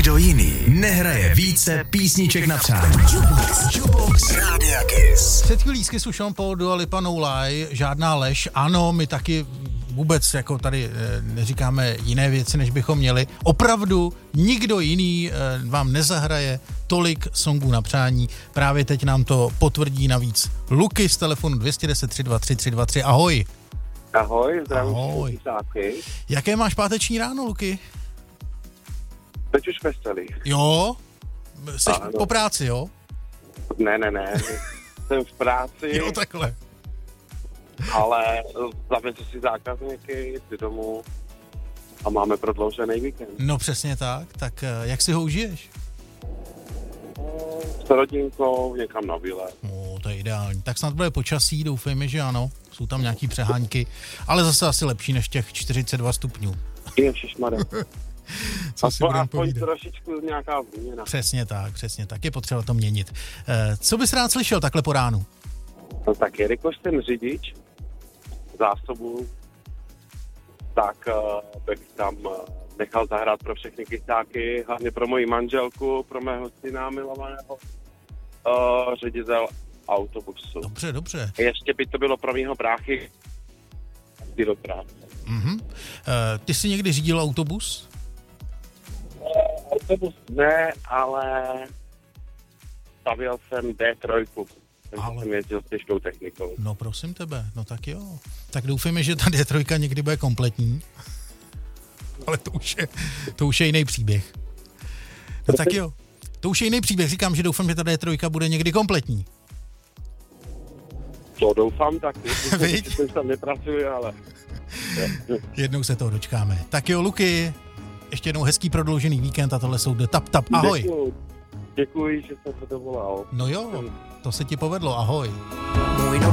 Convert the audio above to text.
Nikdo jiný nehraje více písniček na přání. Jukebox Rádia Kiss. Před chvílí z Kissu Sean Paul, Dua Lipa, No Lie, žádná lež. Ano, my taky vůbec jako tady neříkáme jiné věci, než bychom měli. Opravdu nikdo jiný vám nezahraje tolik songů na přání. Právě teď nám to potvrdí navíc Luky z telefonu 210 323 323. Ahoj. Ahoj, zdravím. Ahoj. Jaké máš páteční ráno, Luky? Teď už veselý. Jo? Jsi po práci, jo? Ne. Jsem v práci, Jo, takhle. ale zavezl si zákazníky, jsi domů a máme prodloužený víkend. No přesně tak. Tak jak si ho užiješ? S rodinkou, někam na výlet. No, to je ideální. Tak snad bude počasí, doufejme, že ano. Jsou tam nějaký přehánky, ale zase asi lepší než těch 42 stupňů. Ježišmarja. Co si budeme Aspoň povídat? trošičku nějaká změna. Přesně tak. Je potřeba to měnit. Co bys rád slyšel takhle po ránu? No tak jelikož jsem řidič zásobu, tak bych tam nechal zahrát pro všechny kysáky, hlavně pro moji manželku, pro mého syna milovaného, ředitel autobusu. Dobře. Ještě by to bylo pro mýho bráchy do práce. Ty jsi někdy řídil autobus? Autobus ne, ale stavěl jsem D3, takže jsem jezdil s těžkou technikou. No prosím tebe, no tak jo. Tak doufejme, že ta D3 někdy bude kompletní. Ale to už je jiný příběh. No tak jo. To už je jiný příběh. Říkám, že doufám, že ta D3 bude někdy kompletní. To doufám taky. Viď? Jsem tam nepracuji, ale... Jednou se toho dočkáme. Tak jo, Luky, ještě jednou hezký prodloužený víkend a tohle jsou The Tap Tap. Ahoj. Děkuji, že jsem se dovolal. No jo, to se ti povedlo. Ahoj.